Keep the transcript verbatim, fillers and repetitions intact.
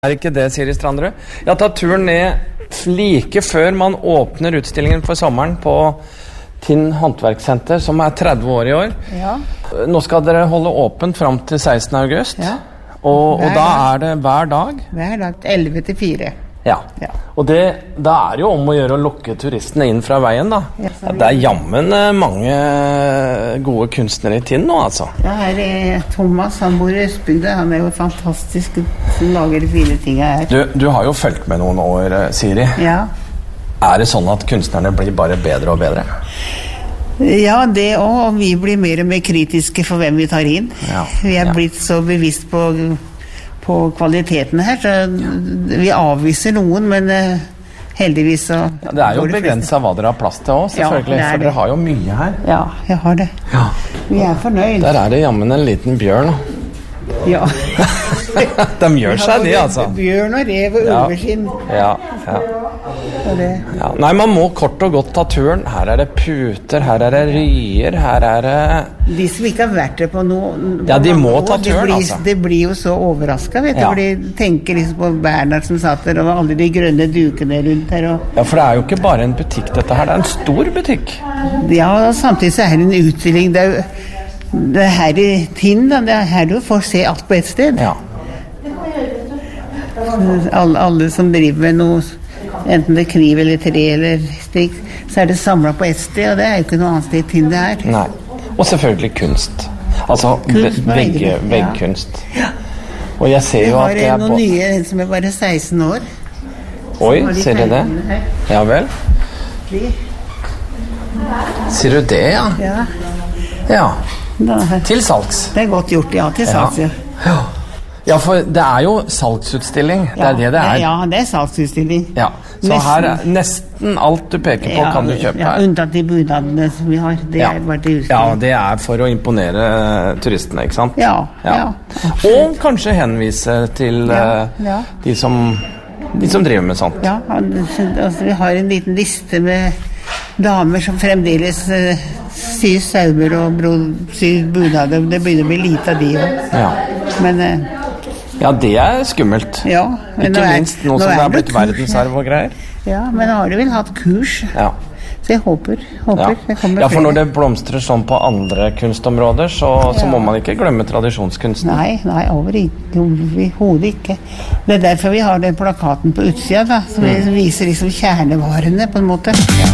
Er ikke det, Siri Stranderud? Jeg har tatt turen ned like før man åpner utstillingen for sommeren på Tinn Håndverkssenter, som er tretti år i år. Ja. Nå skal dere holde åpent fram til sekstende august, Ja. og, og da er det hver dag? Hver dag, elleve til fire. Ja, Ja. og det, da er det jo om å gjøre å lokke turistene inn fra veien da. Ja. Ja, det er jammen eh, mange gode kunstnere i Tinn nå, altså. Ja, her er Thomas, han bor i Østbygda, han er jo fantastisk, som lager de fine tingene her. Du, du har jo fulgt med noen år, eh, Siri. Ja. Er det sånn at kunstnerne blir bare bedre og bedre? Ja, det også, og vi blir mer og mer kritiske for hvem vi tar inn. Ja. Vi er Ja. blitt så bevisst på, på kvaliteten her, så vi avviser noen, men eh, heldigvis så... Ja, det er jo går det fleste. begrenset hva dere har plass til også, selvfølgelig, Ja, det er for det. dere har jo mye her. Ja, jeg har det. Ja. Vi er fornøyd. Der er det jammen en liten bjørn. Ja. De gjør seg det, altså. Bjørn og rev og Ja. ulveskinn. Ja, ja. Og det... Ja. Nei, man må kort og godt ta turen. Her er det puter, her er det ryer, her er det... De som ikke har vært der på noe Ja, de må ta år, turen, blir, altså. De blir jo så overrasket, vet du, Ja. for de tenker liksom på Bernhard som satt der, og alle de grønne dukene rundt her, og Ja, for det er jo ikke bare en butikk dette her, det er en stor butikk. ja, og samtidig så er det en utstilling, det er jo det er her i Tinn, da, det er her du får se alt på et sted. Ja. Alle, alle som driver med noe, enten det er kniv eller tre eller slik, så er det samlet på et sted, og det er jo ikke noe annet sted i Tinn det er. Nei. Og selvfølgelig kunst. Altså, Kunst ve- på vegg, veggene, ja. veggkunst. Og jeg ser Vi jo har at det er noen på... nye, en som er bare seksten år. Oi, Har de ser du det? tegningene her? Ja vel? De- Ser du det, ja? Ja, Ja. da, Til salgs. det er godt gjort, ja, til salgs, ja. Ja. Ja, for det er jo salgsutstilling. Det er det det er. Ja, det er salgsutstilling. Ja. Så Nesten. her er nesten alt du peker på, kan du kjøpe ja, her. unntatt de budadene som vi har. Det Ja. er bare til Ja, utstilling. det er for å imponere turistene, ikke sant? Ja, ja. Og kanskje henvise til Ja, eh, ja. de, som, de som driver med sånt. Ja, han- altså, vi har en liten liste med damer som fremdeles uh, syr saumer og bro, syr bunader. Det begynner å bli lite av de også. Ja. Men eh, Ja, det er skummelt. ja. Men Ikke nå er- minst nå nå som det er er blitt kurs her. verdensarv og greier. Ja, men nå har de vel hatt kurs. Ja. Så jeg håper, håper Ja. det kommer ja, for når flere. det blomstrer sånn på andre kunstområder, så, så Ja. må man ikke glemme tradisjonskunsten. Nei, nei, overhodet ikke. Det er derfor vi har den plakaten på utsida, da, som viser liksom kjernevarene, på en måte.